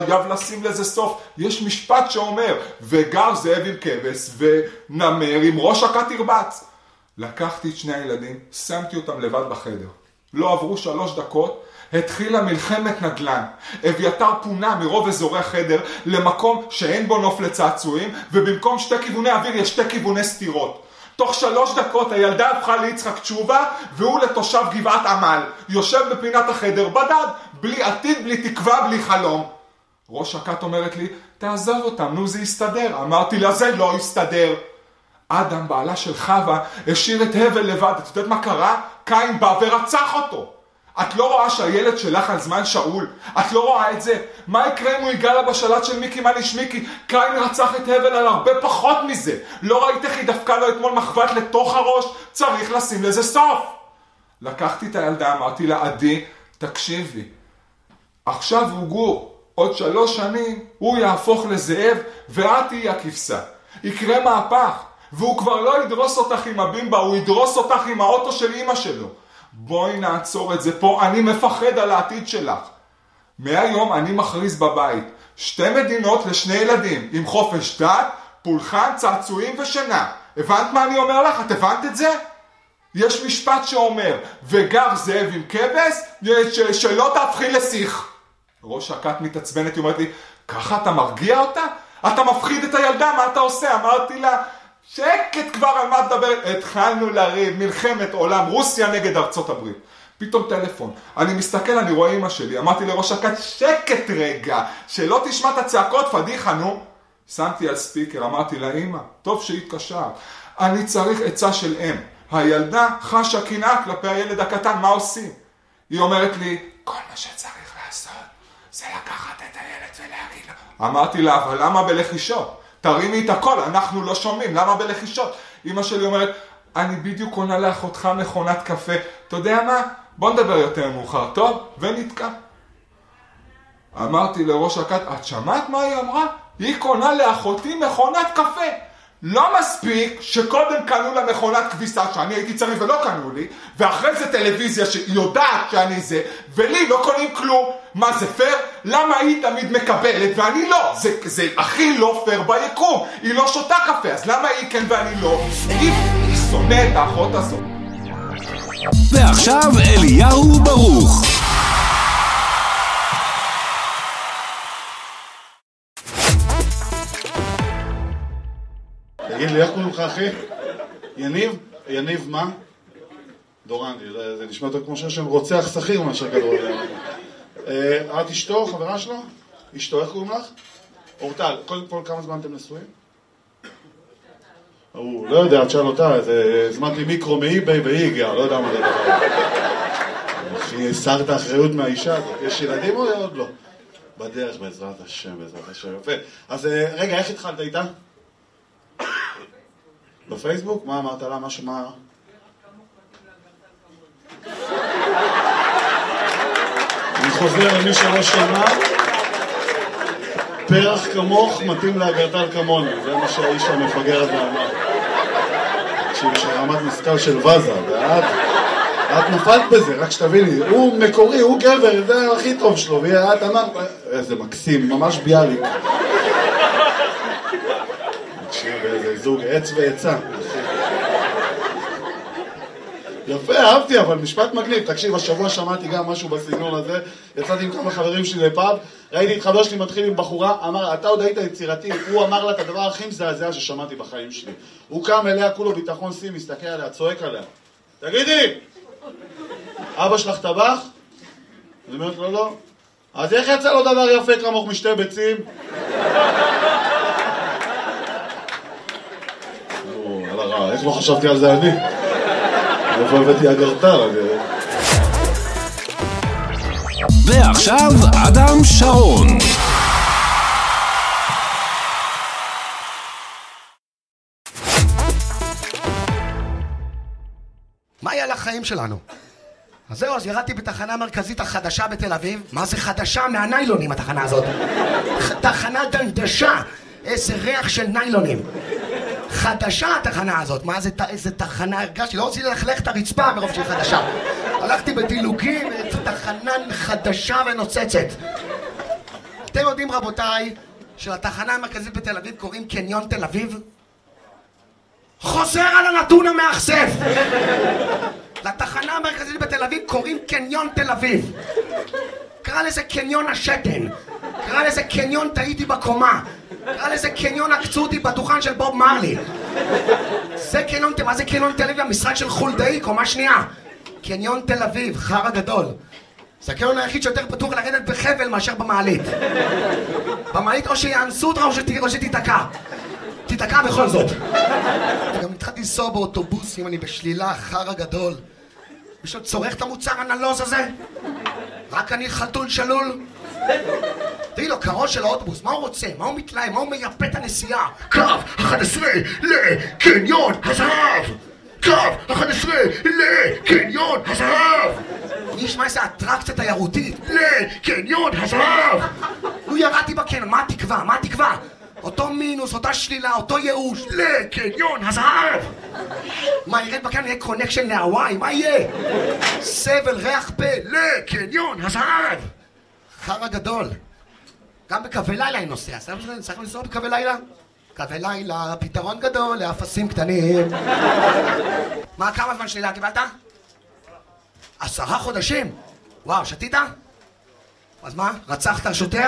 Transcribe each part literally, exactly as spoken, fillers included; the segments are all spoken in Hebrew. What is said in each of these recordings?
חייב לשים לזה סוף. יש משפט שאומר, וגר זאב עם כבש ונמר עם ראש הכת תרבץ. לקחתי את שני הילדים, שמתי אותם לבד בחדר. לא עברו שלוש דקות, התחילה מלחמת נדל"ן. אביתר פונה מרוב אזורי החדר למקום שאין בו נוף לצעצועים, ובמקום שתי כיווני אוויר יש שתי כיווני סתירות. תוך שלוש דקות הילדה הפכה ליצחק תשובה, והוא לתושב גבעת עמל. יושב בפינת החדר בדד, בלי עתיד, בלי תקווה, בלי חלום. ראש הכת אומרת לי, תעזוב אותם, נו זה יסתדר. אמרתי לה, זה לא יסתדר. אדם, בעלה של חווה, השאיר את הבל לבד. את יודעת מה קרה? קין בא ורצח אותו. את לא רואה שהילד שלך על זמן שאול? את לא רואה את זה? מה יקרה אם הוא ייגע לה בשלט של מיקי מניש מיקי? קין רצח את הבל על הרבה פחות מזה. לא ראית איך היא דפקה לו אתמול מחבת לתוך הראש? צריך לשים לזה סוף. לקחתי את הילדה, אמרתי לה, עדי, תקשיבי. עכשיו הוא גור. עוד שלוש שנים הוא יהפוך לזאב ואת תהיי הכבשה. יקרה מהפך. והוא כבר לא ידרוס אותך עם הבימבה, הוא ידרוס אותך עם האוטו של אמא שלו. בואי נעצור את זה פה, אני מפחד על העתיד שלך. מהיום אני מכריז בבית, שתי מדינות לשני ילדים, עם חופש דת, פולחן, צעצועים ושינה. הבנת מה אני אומר לך? את הבנת את זה? יש משפט שאומר, וגר זאב עם כבש, ש- שלא תהפכי לשיח. ראש הכת מתעצבנת, היא אומרת לי, ככה אתה מרגיע אותה? אתה מפחיד את הילדה, מה אתה עושה? אמרתי לה, שקט כבר, על מה תדבר? התחלנו לריב, מלחמת עולם, רוסיה נגד ארצות הברית. פתאום טלפון, אני מסתכל, אני רואה אמא שלי, אמרתי לראש הכת, שקט רגע, שלא תשמע את הצעקות, פדיחה, נו. שמתי על ספיקר, אמרתי לה, אמא, טוב שהתקשרת, אני צריך עצה של אם. הילדה חשה קנאה כלפי הילד הקטן, מה עושים? היא אומרת לי, כל מה שצריך לעשות, זה לקחת את הילד ולהגיד לו. אמרתי לה, אבל למה בלחישות? תרימי את הכל, אנחנו לא שומעים, למה בלחישות? אמא שלי אומרת, אני בדיוק קונה לאחותך מכונת קפה, אתה יודע מה? בוא נדבר יותר מאוחר, טוב? ונתקע. אמרתי לראש הכת, את שמעת מה היא אמרה? היא קונה לאחותי מכונת קפה. לא מספיק שקודם קנו לה מכונת כביסה שאני הייתי צריך ולא קנו לי, ואחרי זה טלוויזיה שיודעת שאני זה, ולי לא קונים כלום. מה זה פייר? למה היא תמיד מקבלת ואני לא? זה, זה הכי לא פייר ביקום. היא לא שותה קפה, אז למה היא כן ואני לא? היא, היא שונא את האחות הזאת. ועכשיו אליהו ברוך. תגיד לי, איך קוראים לך אחי? יניב? יניב מה? דורנדי, זה נשמע יותר כמו שם רוצח שכיר מאשר כדורגל. את אשתו, חברה שלו? אשתו, איך קוראים לך? אורטל, קודם כל כמה זמן אתם נשואים? הוא לא יודע, תשאל אותה, הזמנתי מיקרו מאי-ביי והיא הגיעה, לא יודע מה זה דבר. שהיא הסרת האחריות מהאישה הזאת. יש ילדים או עוד לא? בדרך, בעזרת השם, בעזרת השם. יפה. אז רגע, איך התחלת איתה? בפייסבוק? מה אמרת לה? משהו מה... אני חוזר למי שלא שמע, פרח כמוך מתאים לאגרטל כמוני, זה מה שהאיש המפגר הזה אמר. שיש רמת משכל של וזה, ואת את נפלת בזה, רק שתביני, הוא מקורי, הוא גבר, זה הכי טוב שלו, ואת אמרת, איזה מקסים, ממש ביאליק. תקשיב, איזה זוג עץ ועצה. יפה, אהבתי, אבל משפט מגניב. תקשיב, השבוע שמעתי גם משהו בסגנון הזה, יצאתי עם כמה חברים שלי לפאב, ראיתי את חבר שלי מתחיל עם בחורה, אמר, אתה עוד היית יצירתי, הוא אמר לה את הדבר הכי מזעזע ששמעתי בחיים שלי. הוא קם אליה, כולו ביטחון סי, מסתכל עליה, צועק עליה. תגידי, אבא שלך טבח? אני אומרת לו, לא. אז איך יצא לו דבר יפה כמוך משתי ביצים? או, על הרע, איך לא חשבתי על זה אני? איפה הבאתי אגרטל? ועכשיו אדם שרון. מה היה לחיים שלנו? אז זהו, אז ירדתי בתחנה המרכזית החדשה בתל אביב. מה זה חדשה? מהניילונים התחנה הזאת. תחנה דנדשה. איזה ריח של ניילונים. חדשה התחנה הזאת. מה זה, איזה תחנה? הרגשתי, לא רציתי ללכלך את הרצפה מרוב שהיא חדשה. הלכתי בדילוגים, תחנה חדשה ונוצצת. אתם יודעים רבותיי, שלתחנה המרכזית בתל אביב קוראים קניון תל אביב? חוזר על הנתון המאכזב! לתחנה המרכזית בתל אביב קוראים קניון תל אביב. קרא לזה קניון השתן, קרא לזה קניון טעיתי בקומה, קרא לזה קניון עקצו אותי בדוכן של בוב מרלי. זה קניון, מה זה קניון תל אביב? המשרד של חולדאי, קומה שנייה. קניון תל אביב, חרא גדול. זה הקניון היחיד שיותר פתוח לרדת בחבל מאשר במעלית. במעלית או שיאנסו אותך או שתיתקע. תיתקע בכל זאת. גם התחלתי לנסוע באוטובוסים, אני בשלילה, חרא גדול. מישהו צורך את המוצר הנלוז הזה? רק אני חתול שלול? תראי לו, קרון של האוטובוס, מה הוא רוצה? מה הוא מתלהם? מה הוא מייפה את הנסיעה? קו אחת עשרה לקניון הזהב! קו אחת עשרה לקניון הזהב! אני אשמע איזה אטרקציה תיירותית לקניון הזהב! הוא ירדתי בקניון, מה התקווה? מה התקווה? אותו מינוס, אותה שלילה, אותו ייאוש לקניון הזהב! מה, ירד בקניון יהיה קונקשן להוואי? מה יהיה? סבל ריח פה לקניון הזהב! חרא גדול. גם בקווי לילה אני נוסע. צריך לנסוע בקווי לילה? קווי לילה, פתרון גדול לאפסים קטנים. מה, כמה זמן שלילה קיבלת? עשרה חודשים? וואו, שתית? אז מה, רצחת שוטר?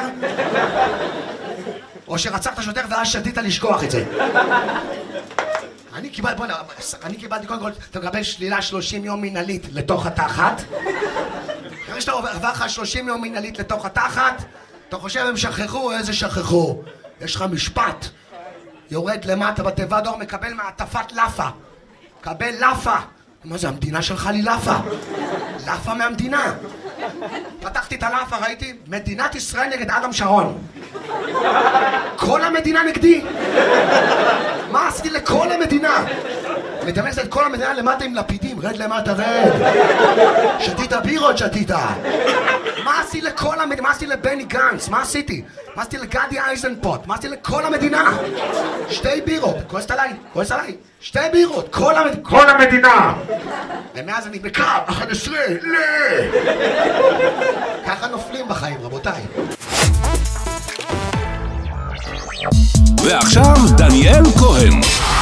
או שרצחת שוטר ואז שתית לשכוח את זה? אני קיבלתי, בוא נראה, אני קיבלתי קודם כל, אתה מקבל שלילה שלושים יום מנהלית לתוך התחת. אחרי שאתה עובר לך שלושים יום מנהלית לתוך התחת, אתה חושב הם שכחו, איזה שכחו? יש לך משפט. יורד למטה בתיבה דור, מקבל מעטפת לאפה. קבל לאפה. מה זה, המדינה שלך לי לאפה? לאפה מהמדינה. פתחתי את הלאפה, ראיתי, מדינת ישראל נגד אדם שרון. כל המדינה נגדי. מה עשיתי לכל המדינה? מדמיינת את כל המדינה למטה עם לפידים, רד למטה, רד. שתית בירות, שתית. מה עשיתי לכל המדינה? מה עשיתי לבני גנץ? מה עשיתי? מה עשיתי לגדי אייזנפוט? מה עשיתי לכל המדינה? שתי בירות, כועסת עליי, כועסת עליי. שתי בירות, כל המדינה. כל המדינה! ומאז אני בקו, אחת עשרה, ל... ככה נופלים בחיים, רבותיי. ועכשיו דניאל כהן.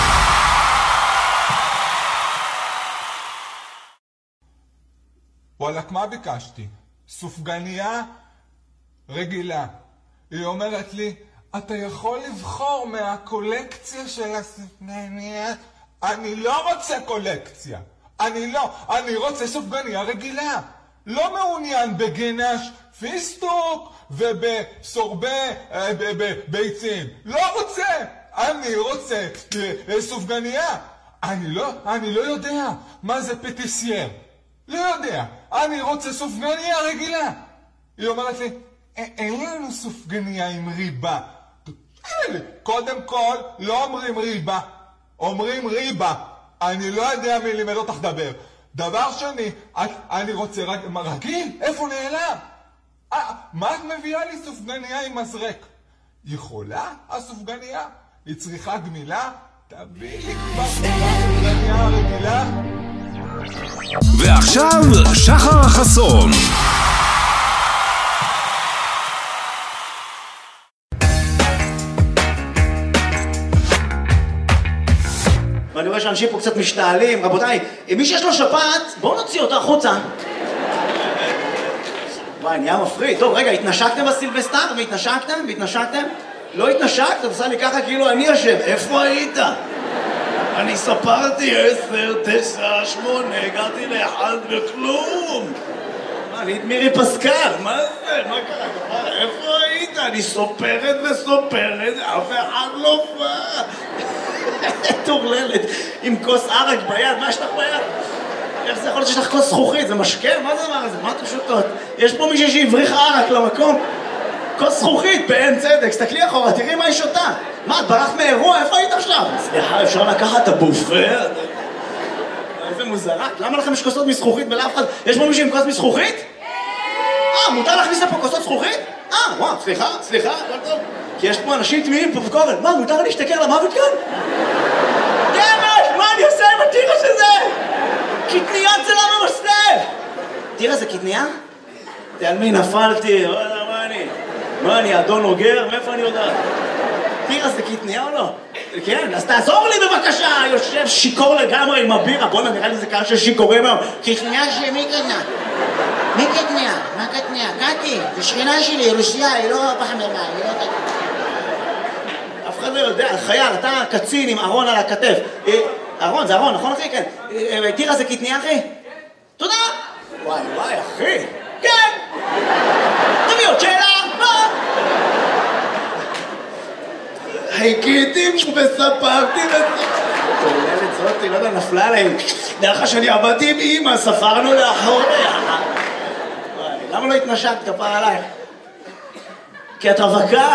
וואלק, מה ביקשתי? סופגניה רגילה. היא אומרת לי, אתה יכול לבחור מהקולקציה של הסופגניה? אני לא רוצה קולקציה. אני לא, אני רוצה סופגניה רגילה. לא מעוניין בגנש פיסטוק ובסורבה ביצים. לא רוצה. אני רוצה סופגניה. אני לא, אני לא יודע מה זה פטיסייר. לא יודע. אני רוצה סופגניה רגילה. היא אומרת לי, אין לנו סופגניה עם ריבה. קודם כל, לא אומרים ריבה. אומרים ריבה. אני לא יודע מי לימד אותך דבר. דבר שני, אני רוצה רגיל. איפה נעלם? מה את מביאה לי סופגניה עם מזרק? יכולה הסופגניה? היא צריכה גמילה? תביא לי כבר סופגניה רגילה. ועכשיו שחר חסון. ואני רואה שאנשים פה קצת משתעלים. רבותיי, מי שיש לו שפעת, בואו נוציא אותה החוצה. וואי, נהיה מפריד. טוב, רגע, התנשקתם בסילבסטר? והתנשקתם? והתנשקתם? לא התנשקת? עושה לי ככה כאילו אני אשם. איפה היית? אני ספרתי עשר, תשע, שמונה, הגעתי לאחד וכלום. מה, אני את מירי פסקל, מה זה? מה קרה? איפה היית? אני סופרת וסופרת, אף אחד לא בא. תורללת, עם כוס ערק ביד, מה יש לך ביד? איך זה יכול להיות שיש לך כוס זכוכית? זה משקה? מה זה הדבר הזה? מה אתם שותות? יש פה מישהי שהבריך ערק למקום? כוס זכוכית בעין צדק, סתכלי אחורה, תראי מה היא שותה. מה, את ברחת מאירוע? איפה היית עכשיו? סליחה, אפשר לקחת את הבופה? איזה מוזרה. למה לכם יש כוסות מזכוכית ולאף אחד? יש פה מישהו עם כוס מזכוכית? אה, מותר להכניס לפה כוסות זכוכית? אה, וואו, סליחה, סליחה, הכל טוב. כי יש פה אנשים תמימים פופקורן. מה, מותר להשתכר למוות כאן? דמת, מה אני עושה עם הטירה שזה? קטניה זה לא ממסנף! טירה זה קטניה? תעל מי נפלתי, וואלה, מה אני? מה, אני אדון אוגר? מאיפה אני יודעת? תראה, זה קטניה או לא? כן, אז תעזור לי בבקשה, יושב שיקור לגמרי עם הבירה. בוא'נה, נראה לי זה קהל של שיכורים היום. קטניה שמי קטניה? מי קטניה? מה קטניה? קטי, זו שכנה שלי, רוסיה, היא לא פחמימה, היא לא קטניה. אף אחד לא יודע, חייל, אתה קצין עם ארון על הכתף. ארון, זה ארון, נכון אחי? כן. תראה, זה קטניה אחי? תודה. וואי, וואי, אחי. כן. תביא עוד שאלה. מה? חיכיתי וספרתי כוללת זאתי, לא יודע, נפלה עליהם. דרך שאני עבדתי עם אמא, ספרנו לאחור ביחד. למה לא התנשקת כפר עלייך? כי את רווקה.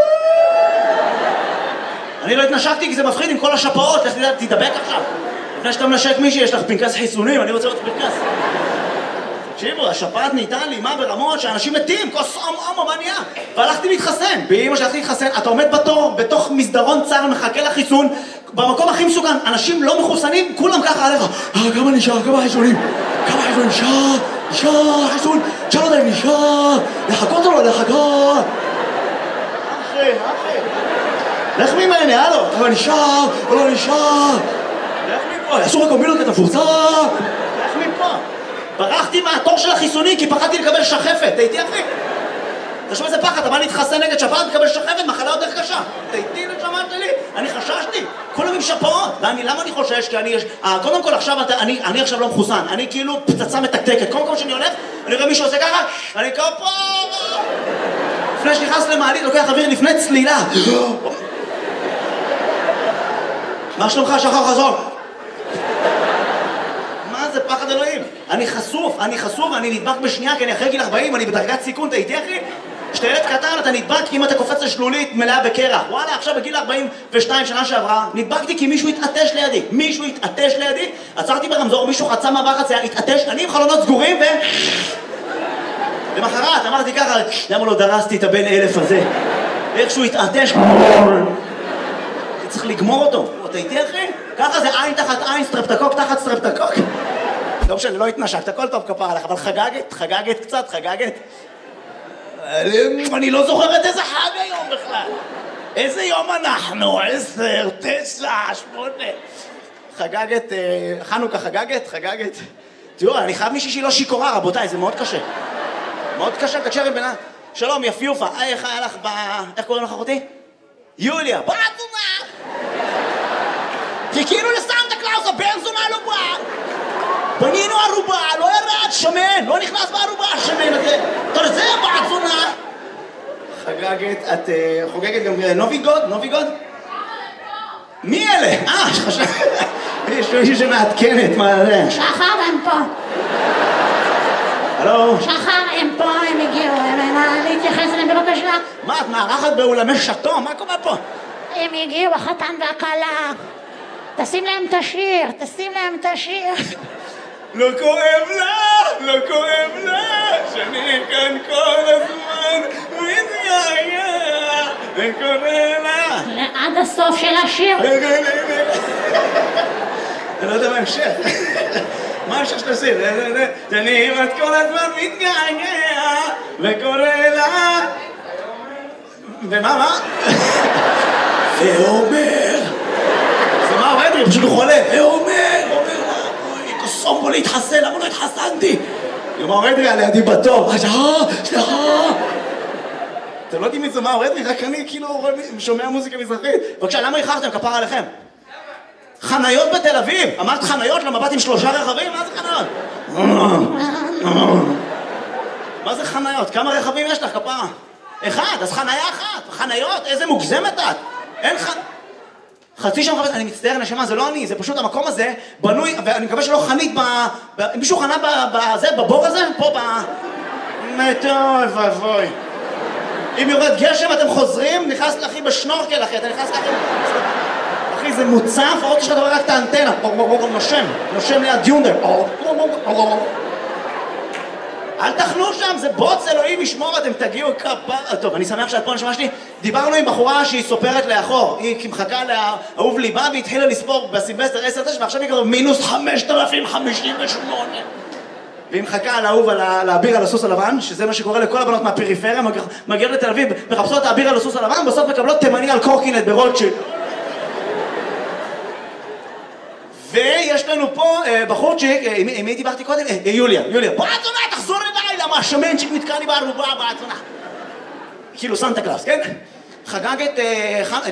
אני לא התנשקתי כי זה מפחיד עם כל השפעות. לך תדבק עכשיו. לפני שאתה מנשק מישהי, יש לך פנקס חיסונים, אני רוצה לראות פנקס. תקשיבו, השפעת נהייתה לימה ברמות שאנשים מתים, כוס אום אום, מה נהיה? והלכתי להתחסן, באמא שהלכתי להתחסן, אתה עומד בתור, בתוך מסדרון צר, מחכה לחיסון, במקום הכי מסוכן, אנשים לא מחוסנים, כולם ככה עליך, אה, כמה נשאר, כמה חיסונים, כמה חיסונים, נשאר, נשאר, חיסון, נשאר אותם, נשאר, לחכות או לא לחכות? אחי, אחי, לך ממני, הלו, אבל נשאר, או לא נשאר, לך מפה, אסור הקומבינות את הפורצה, לך מפה. ברחתי מהתור של החיסונים כי פחדתי לקבל שחפת, תהייתי אחי? תשמע איזה פחד, אתה בא להתחסן נגד שפעת, תקבל שחפת, מחלה יותר קשה. תהייתי לשמעת שלי, אני חששתי, כולם עם שפעות. ואני, למה אני חושש? כי אני יש... קודם כל עכשיו, אני, אני עכשיו לא מחוסן, אני כאילו פצצה מתקתקת. קודם כל שאני הולך, אני רואה מישהו עושה ככה, אני כפה... לפני שנכנס למעלית, לוקח אוויר לפני צלילה. מה שלומך, שחר חזון? זה פחד אלוהים. אני חשוף, אני חשוף, אני נדבק בשנייה, כי אני אחרי גיל ארבעים, אני בדרגת סיכון, אתה איתי אחי? כשאתה ילד קטן, אתה נדבק כי אם אתה קופץ לשלולית מלאה בקרח. וואלה, עכשיו בגיל ארבעים ושתיים שנה שעברה, נדבקתי כי מישהו התעטש לידי. מישהו התעטש לידי, עצרתי ברמזור, מישהו חצה מעבר חצייה, התעטש, אני עם חלונות סגורים ו... למחרת, אמרתי ככה, למה לא דרסתי את הבן אלף הזה? איכשהו התעטש, צריך לגמור אותו. אתה איתי אחי? ככה זה עין תחת עין, סטרפטקוק תחת סטרפטקוק. לא משנה, לא התנשקת, הכל טוב כפר עליך, אבל חגגת, חגגת קצת, חגגת. אני לא זוכרת איזה חג היום בכלל. איזה יום אנחנו? עשר, תשע, שמונה. חגגת, חנוכה חגגת, חגגת. תראו, אני חייב מישהי שהיא לא שיקורה, רבותיי, זה מאוד קשה. מאוד קשה, תקשר עם בינה. שלום, יפיופה, איך היה לך ב... איך קוראים לך אחותי? יוליה, בעצומה! חיכינו לסנטה קלאוס, הבן זונה לא בא! בנינו ערובה, לא ירד, שמן, לא נכנס בערובה, השמן הזה. אתה זה בעצונה! חגגת, את חוגגת גם נוביגוד? נוביגוד? מי אלה? אה, חשב... יש מישהו שמעדכנת, מה זה? שחר, הם פה. הלו? שחר, הם פה, הם הגיעו, הם להתייחס אליהם בבקשה. מה, את מארחת באולמי שטו? מה קורה פה? הם הגיעו, החתן והכלה. תשים להם את השיר, תשים להם את השיר. לא כואב לה, לא כואב לה, שאני כאן כל הזמן מתגעגע, וקורא לה. עד הסוף של השיר. אני לא יודע מה המשך. מה המשך של השיר? שאני כמעט כל הזמן מתגעגע, וקורא לה. ומה, מה? ואומר. זה מה אומר? פשוט הוא חולה. ואומר, אומר לה, אוי, קוסום בו להתחסן, למה לא התחסנתי? יאמר אדרי על ידי בתור, סליחה, סליחה. אתם לא יודעים מי זה מה אדרי, רק אני כאילו שומע מוזיקה מזרחית. בבקשה, למה איחרתם? כפרה עליכם. חניות בתל אביב. אמרת חניות? לא מבט עם שלושה רכבים? מה זה חניות? מה זה חניות? כמה רכבים יש לך, כפרה? אחד, אז חניה אחת. חניות, איזה מוגזמת את. אין ח... חצי שם חפש, אני מצטער נשמה, זה לא אני, זה פשוט המקום הזה בנוי, ואני מקווה שלא חנית ב... ב... מישהו חנה בזה, בבור הזה? פה ב... טוב, אבוי. אם יורד גשם אתם חוזרים, נכנס לאחי בשנורקל אחי, אתה נכנס לאחי... אחי, זה מוצף, עוד יש לך דבר רק את האנטנה, נושם, נושם ליד יונדר. אל תחנו שם, זה בוץ אלוהים ישמור, אתם תגיעו כפה... טוב, אני שמח שאת פה נשמע שלי. דיברנו עם בחורה שהיא סופרת לאחור. היא מחכה לאהוב ליבה והתחילה לספור בסילבסטר עשר תשע, ועכשיו היא כבר מינוס חמשת אלפים חמישים ושמונה. והיא מחכה על האהוב על האביר על הסוס הלבן, שזה מה שקורה לכל הבנות מהפריפריה, מגיעות לתל אביב, מחפשות את האביר על הסוס הלבן, בסוף מקבלות תימני על קורקינט ברוטשילד. ויש לנו פה בחורצ'יק, עם מי דיברתי קודם? יוליה, יוליה. בוא אתונה, תחזור אליי, למה השמנצ'יק נתקע לי בארובה, באתונה. כאילו סנטה קלאס, כן? חגגת